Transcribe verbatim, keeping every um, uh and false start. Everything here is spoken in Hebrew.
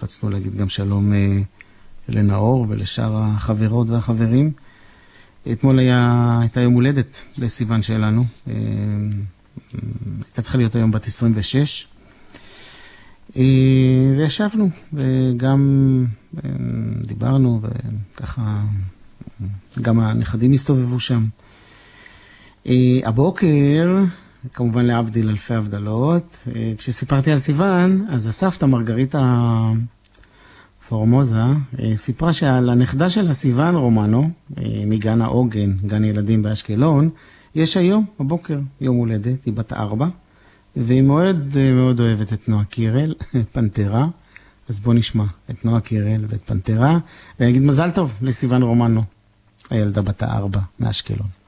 רצינו להגיד גם שלום לנאור ולשאר החברות והחברים. אתמול היה, הייתה יום הולדת לסיוון שלנו, הייתה צריכה להיות היום בת עשרים ושש, וישבנו וגם דיברנו וככה גם הנכדים הסתובבו שם. הבוקר, כמובן להבדיל אלפי הבדלות, כשסיפרתי על סיוון, אז הסבתא מרגריטה פורמוזה סיפרה שעל הנכדה של הסיוון רומנו, מגן העוגן, גן ילדים באשקלון, יש היום, בבוקר, יום הולדת, היא בת ארבע, והיא מאוד מאוד אוהבת את נועה קירל, פנתרה, אז בוא נשמע את נועה קירל ואת פנתרה, ונגיד מזל טוב לסיוון רומנו, הילדה בת הארבע מאשקלון.